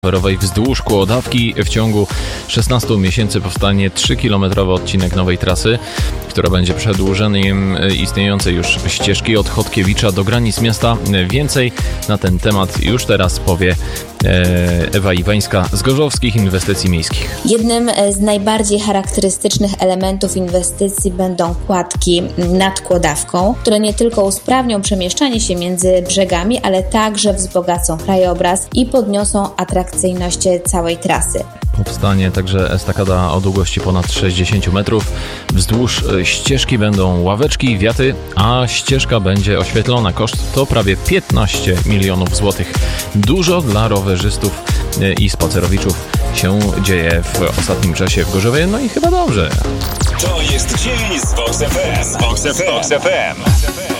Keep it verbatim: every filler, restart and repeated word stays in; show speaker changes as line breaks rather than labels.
rowerowej wzdłuż Kłodawki. W ciągu szesnastu miesięcy powstanie trzykilometrowy odcinek nowej trasy, która będzie przedłużeniem istniejącej już ścieżki od Chodkiewicza do granic miasta. Więcej na ten temat już teraz powie Ewa Iwańska z Gorzowskich Inwestycji Miejskich.
Jednym z najbardziej charakterystycznych elementów inwestycji będą kładki nad Kłodawką, które nie tylko usprawnią przemieszczanie się między brzegami, ale także wzbogacą krajobraz i podniosą atrakcyjność całej trasy.
Powstanie także estakada o długości ponad sześćdziesiąt metrów. Wzdłuż ścieżki będą ławeczki, wiaty, a ścieżka będzie oświetlona. Koszt to prawie piętnaście milionów złotych. Dużo dla rowerzystów i spacerowiczów się dzieje w ostatnim czasie w Gorzowie, no i chyba dobrze.
To jest dzień z Vox F M. Vox F M.